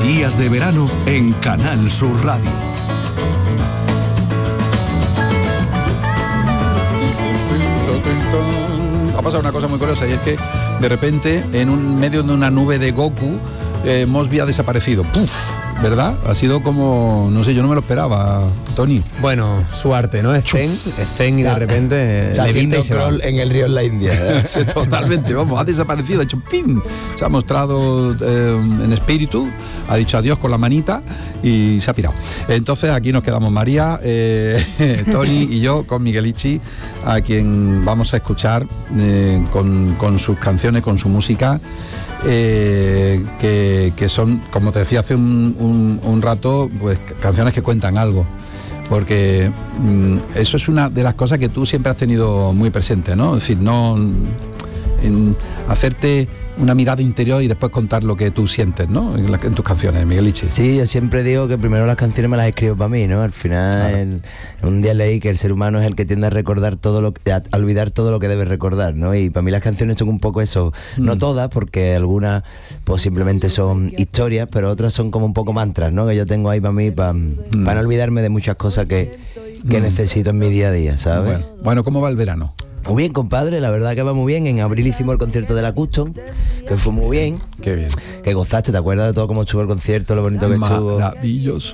Días de verano en Canal Sur Radio. Ha pasado una cosa muy curiosa y es que de repente en medio de una nube de Goku Mosby ha desaparecido. ¡Puf! ¿Verdad? Ha sido como, no sé, yo no me lo esperaba, Tony. Bueno, su arte, ¿no? Es zen y de repente levita y se va. En el río en la India. Sí, totalmente, vamos, ha desaparecido, ha hecho ¡pim! Se ha mostrado en espíritu, ha dicho adiós con la manita y se ha pirado. Entonces aquí nos quedamos María, Tony y yo con Miguelichi, a quien vamos a escuchar con sus canciones, con su música. Que son, como te decía hace un rato, pues canciones que cuentan algo, porque eso es una de las cosas que tú siempre has tenido muy presente, ¿no? Es decir, no hacerte una mirada interior y después contar lo que tú sientes, ¿no? En tus canciones, Miguelichi. Sí, yo siempre digo que primero las canciones me las escribo para mí, ¿no? Al final, un día leí que el ser humano es el que tiende a recordar a olvidar todo lo que debe recordar, ¿no? Y para mí las canciones son un poco eso, no todas, porque algunas pues simplemente son historias, pero otras son como un poco mantras, ¿no? Que yo tengo ahí para mí, para no olvidarme de muchas cosas que necesito en mi día a día, ¿sabes? Bueno, ¿cómo va el verano? Muy bien, compadre, la verdad que va muy bien. En abril hicimos el concierto de la Custom, que fue muy bien. Qué bien. Que gozaste, ¿te acuerdas de todo cómo estuvo el concierto, lo bonito que estuvo? Maravilloso.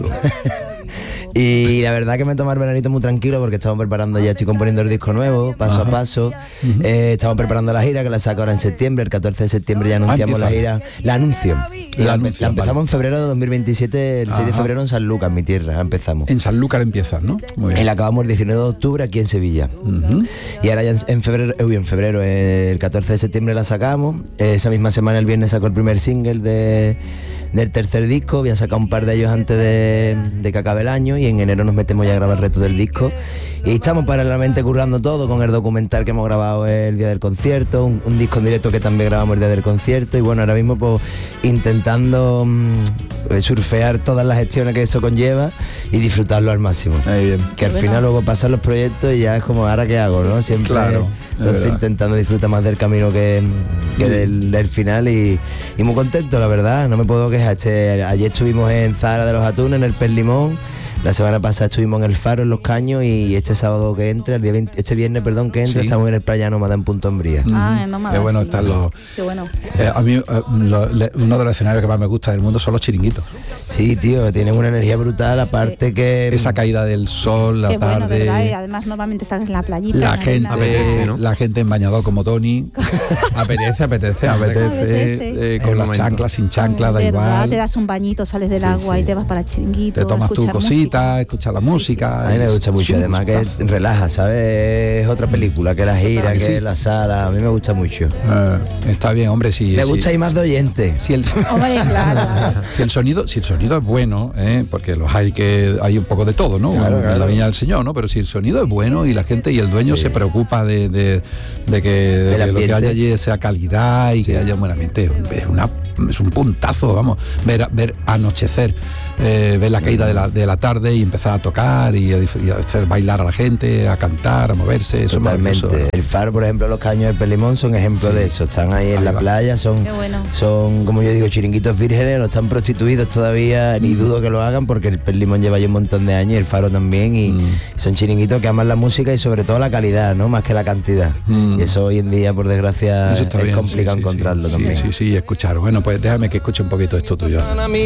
Y la verdad que me tomé el veranito muy tranquilo porque estamos preparando, ya estoy componiendo el disco nuevo, paso a paso. Estamos preparando la gira, que la saco ahora en septiembre, el 14 de septiembre ya anunciamos la gira. La empezamos en febrero de 2027, el 6 de febrero en Sanlúcar, mi tierra, empezamos. En Sanlúcar empiezas, ¿no? Muy bien. Y la acabamos el 19 de octubre aquí en Sevilla. Y ahora ya en febrero, el 14 de septiembre la sacamos. Esa misma semana, el viernes, sacó el primer single del tercer disco. Voy a sacar un par de ellos antes de que acabe el año y en enero nos metemos ya a grabar el resto del disco. Y estamos paralelamente currando todo con el documental que hemos grabado el día del concierto, un disco en directo que también grabamos el día del concierto y bueno, ahora mismo pues intentando surfear todas las gestiones que eso conlleva y disfrutarlo al máximo. Bien. Que al final luego pasan los proyectos y ya es como, ¿ahora qué hago? ¿No? Siempre claro, entonces intentando disfrutar más del camino que del final y muy contento, la verdad, no me puedo quejar. Ayer estuvimos en Zara de los Atunes, en el Pez Limón. La semana pasada estuvimos en el Faro, en Los Caños, y este sábado que entra, este viernes, perdón, que entra, estamos en el Playa Nómada en Punto Umbría. Qué bueno están los... Qué bueno. A mí uno de los escenarios que más me gusta del mundo son los chiringuitos. Sí, tío, tienen una energía brutal, aparte que... Esa caída del sol, la qué tarde... Bueno, ¿verdad? Y además normalmente estás en la playita. La gente en bañador como Tony. Apetece. Con las chanclas, sin chanclas, da igual. Te das un bañito, sales del agua y te vas para el chiringuito. Te tomas tu cosita, escuchas la música. A mí me gusta mucho, además que relaja, ¿sabes? Es otra película que la gira, que la sala, a mí me gusta mucho. Está bien, hombre, sí. Me gusta ir más de oyente. Hombre, claro. Si el sonido es bueno, porque los hay un poco de todo, ¿no? En la Viña del Señor, ¿no? Pero si el sonido es bueno y la gente y el dueño se preocupa de que lo que haya allí sea calidad y que haya un buen ambiente, es un puntazo, vamos, ver anochecer, ver la caída de la tarde y empezar a tocar y a hacer bailar a la gente, a cantar, a moverse. Eso totalmente. Es maravilloso. El Faro, por ejemplo, los Caños del Pelimón son ejemplo de eso. Están ahí en la playa, son, como yo digo, chiringuitos vírgenes, no están prostituidos todavía, ni dudo que lo hagan porque el Pelimón lleva ya un montón de años y el Faro también, y son chiringuitos que aman la música y sobre todo la calidad, ¿no? Más que la cantidad. Y eso hoy en día, por desgracia, es complicado encontrarlo también. Sí, escuchar. Bueno, pues déjame que escuche un poquito esto tuyo.